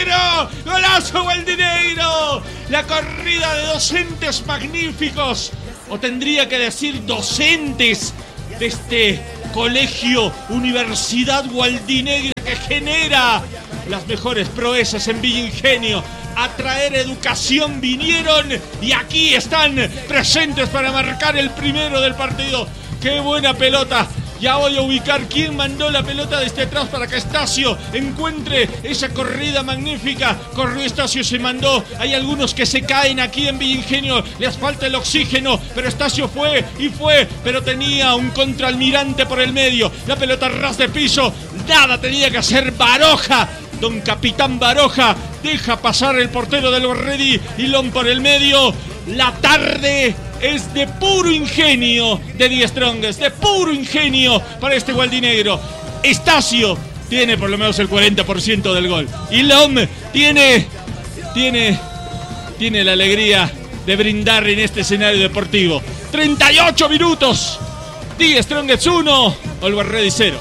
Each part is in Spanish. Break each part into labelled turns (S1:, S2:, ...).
S1: Gualdinegro. Golazo Gualdinegro. La corrida de docentes magníficos, o tendría que decir docentes, de este colegio, Universidad Gualdinegra, que genera las mejores proezas en Villa Ingenio. A traer educación vinieron y aquí están presentes para marcar el primero del partido. ¡Qué buena pelota! Ya voy a ubicar quién mandó la pelota desde atrás para que Estacio encuentre esa corrida magnífica. Corrió Estacio, se mandó. Hay algunos que se caen aquí en Villa Ingenio. Les falta el oxígeno, pero Estacio fue, pero tenía un contraalmirante por el medio. La pelota ras de piso. Nada tenía que hacer Baroja. Don Capitán Baroja deja pasar el portero del Borredi y Lom por el medio. La tarde es de puro ingenio de Die Strongest, de puro ingenio para este Gualdinegro. Estacio tiene por lo menos el 40% del gol. Y Lom tiene la alegría de brindar en este escenario deportivo. 38 minutos. Die Strongest 1, Always Ready 0.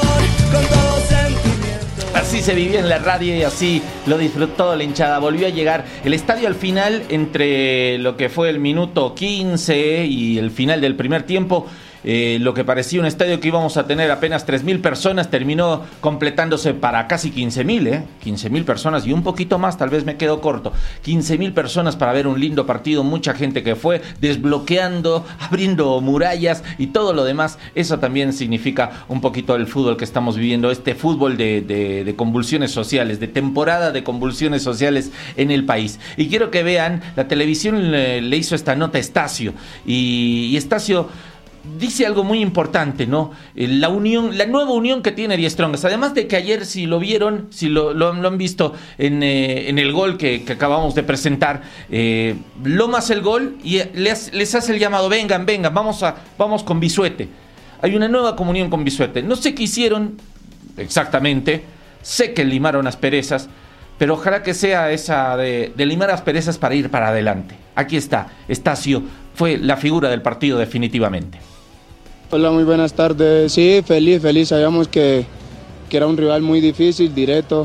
S2: Así se vivía en la radio y así lo disfrutó la hinchada. Volvió a llegar el estadio al final, entre lo que fue el minuto 15 y el final del primer tiempo. Lo que parecía un estadio que íbamos a tener apenas 3,000 personas, terminó completándose para casi 15,000, 15,000 personas y un poquito más, tal vez me quedo corto. 15,000 personas para ver un lindo partido, mucha gente que fue desbloqueando, abriendo murallas y todo lo demás. Eso también significa un poquito el fútbol que estamos viviendo, este fútbol de convulsiones sociales, de temporada de convulsiones sociales en el país. Y quiero que vean, la televisión le hizo esta nota a Estacio y Estacio dice algo muy importante, ¿no? La nueva unión que tiene Die Strongest. Además de que ayer, si lo vieron, si lo han visto en el gol que acabamos de presentar, Loma hace el gol y les hace el llamado, vengan, vamos con Bisuete. Hay una nueva comunión con Bisuete. No sé qué hicieron exactamente, sé que limaron asperezas, pero ojalá que sea esa de limar asperezas para ir para adelante. Aquí está, Estacio fue la figura del partido definitivamente.
S3: Hola, muy buenas tardes. Sí, feliz. Sabíamos que era un rival muy difícil, directo,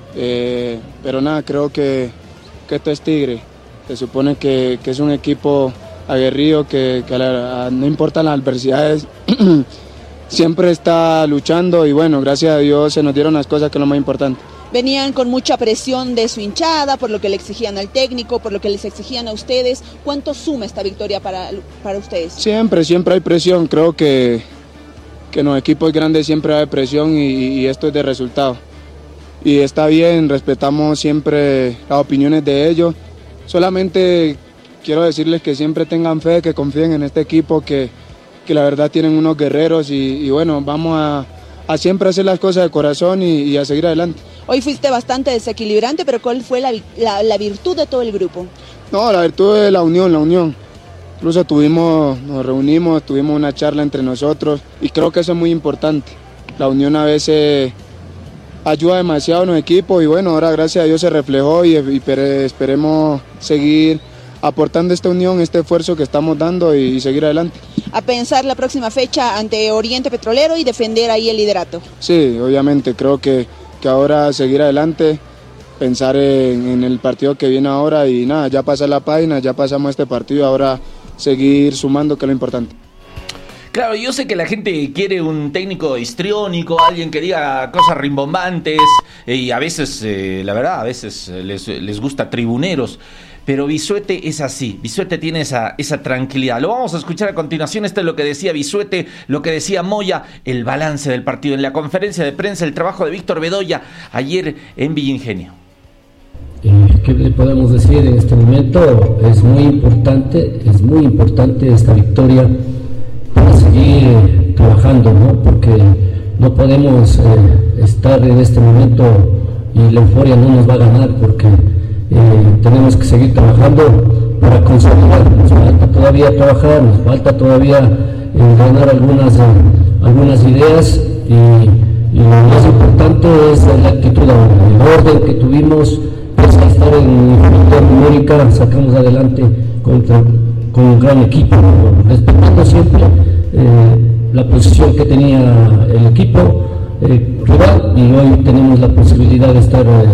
S3: pero nada, creo que esto es Tigre. Se supone que es un equipo aguerrido, que no importan las adversidades, siempre está luchando y bueno, gracias a Dios se nos dieron las cosas que es lo más importante.
S4: Venían con mucha presión de su hinchada, por lo que le exigían al técnico, por lo que les exigían a ustedes. ¿Cuánto suma esta victoria para ustedes? Siempre
S3: hay presión. Creo que en los equipos grandes siempre hay presión y esto es de resultado. Y está bien, respetamos siempre las opiniones de ellos. Solamente quiero decirles que siempre tengan fe, que confíen en este equipo, que la verdad tienen unos guerreros y bueno, vamos a siempre hacer las cosas de corazón y a seguir adelante.
S4: Hoy fuiste bastante desequilibrante, pero ¿cuál fue la virtud de todo el grupo?
S3: No, la virtud es la unión. Incluso nos reunimos, tuvimos una charla entre nosotros y creo que eso es muy importante. La unión a veces ayuda demasiado en los equipos y bueno, ahora gracias a Dios se reflejó y esperemos seguir aportando esta unión, este esfuerzo que estamos dando y seguir adelante.
S4: A pensar la próxima fecha ante Oriente Petrolero y defender ahí el liderato.
S3: Sí, obviamente, creo que ahora seguir adelante, pensar en el partido que viene ahora y nada, ya pasar la página, ya pasamos este partido, ahora seguir sumando, que es lo importante.
S2: Claro, yo sé que la gente quiere un técnico histriónico, alguien que diga cosas rimbombantes y a veces, la verdad, a veces les gusta tribuneros. Pero Bisuete es así, Bisuete tiene esa tranquilidad. Lo vamos a escuchar a continuación. Esto es lo que decía Bisuete, lo que decía Moya, el balance del partido en la conferencia de prensa, el trabajo de Víctor Bedoya ayer en Villa Ingenio.
S5: ¿Qué le podemos decir en este momento? Es muy importante esta victoria para seguir trabajando, ¿no? Porque no podemos estar en este momento y la euforia no nos va a ganar, porque tenemos que seguir trabajando para consolidar. Nos falta todavía trabajar, nos falta todavía ganar algunas ideas y lo más importante es la actitud, el orden que tuvimos, pese a estar en dificultad numérica, sacamos adelante con un gran equipo, respetando siempre la posición que tenía el equipo rival, y hoy tenemos la posibilidad de estar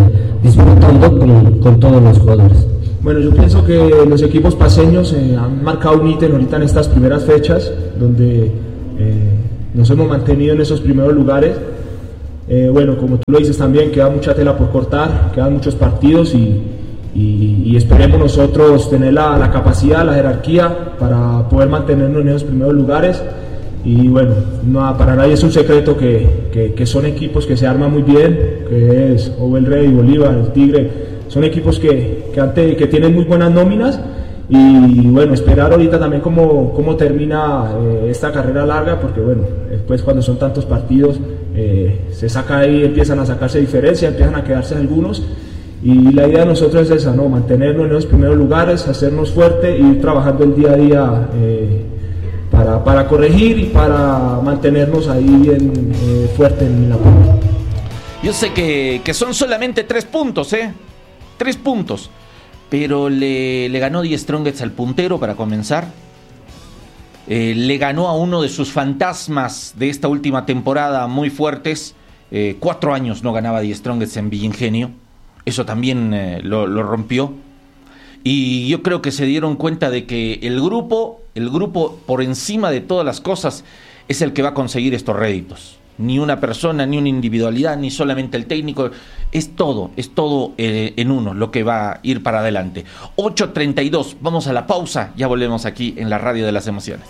S5: disfrutando con todos los jugadores.
S6: Bueno, yo pienso que los equipos paceños han marcado un ítem ahorita en estas primeras fechas, donde nos hemos mantenido en esos primeros lugares. Bueno, como tú lo dices también, queda mucha tela por cortar, quedan muchos partidos y esperemos nosotros tener la capacidad, la jerarquía para poder mantenernos en esos primeros lugares. Y bueno, para nadie es un secreto que son equipos que se arman muy bien, que es el Rey, Bolívar, el Tigre. Son equipos que tienen muy buenas nóminas y bueno, esperar ahorita también cómo termina esta carrera larga, porque bueno, después cuando son tantos partidos se saca ahí, empiezan a sacarse diferencias, empiezan a quedarse algunos y la idea de nosotros es esa, ¿no? Mantenernos en los primeros lugares, hacernos fuerte y ir trabajando el día a día para corregir y para mantenernos ahí bien fuerte en la punta.
S2: Yo sé que son solamente 3 puntos, 3 puntos, pero le ganó Die Strongest al puntero para comenzar. Le ganó a uno de sus fantasmas de esta última temporada muy fuertes. 4 años no ganaba Die Strongest en Villingenio. Eso también lo rompió. Y yo creo que se dieron cuenta de que el grupo por encima de todas las cosas es el que va a conseguir estos réditos. Ni una persona, ni una individualidad, ni solamente el técnico. Es todo en uno lo que va a ir para adelante. 8:32, vamos a la pausa. Ya volvemos aquí en la Radio de las Emociones.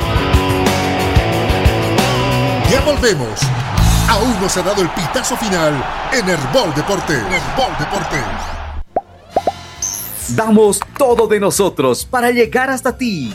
S7: Ya volvemos. Aún no se ha dado el pitazo final en Herbol Deportes.
S8: Damos todo de nosotros para llegar hasta ti.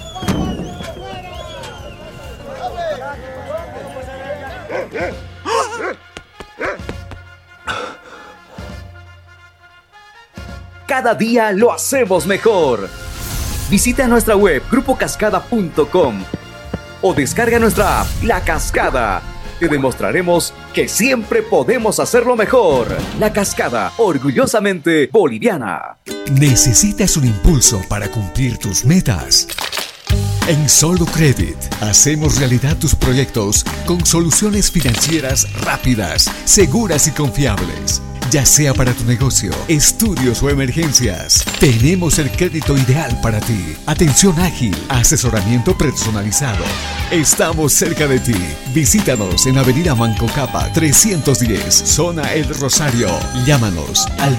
S8: Cada día lo hacemos mejor. Visita nuestra web grupocascada.com o descarga nuestra app La Cascada. Te demostraremos que siempre podemos hacerlo mejor. La Cascada, orgullosamente boliviana.
S9: ¿Necesitas un impulso para cumplir tus metas? En Solucredit hacemos realidad tus proyectos con soluciones financieras rápidas, seguras y confiables. Ya sea para tu negocio, estudios o emergencias, tenemos el crédito ideal para ti. Atención ágil, asesoramiento personalizado. Estamos cerca de ti. Visítanos en Avenida Manco Capa 310, Zona El Rosario. Llámanos al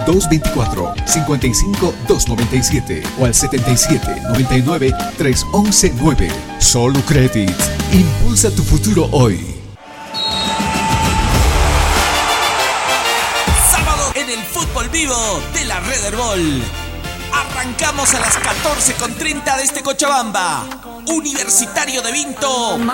S9: 224-55-297 o al 77-99-311-9. Solucredit. Impulsa tu futuro hoy.
S10: Vivo de la Red Herbol. Arrancamos a las 14:30 desde Cochabamba. Universitario de Vinto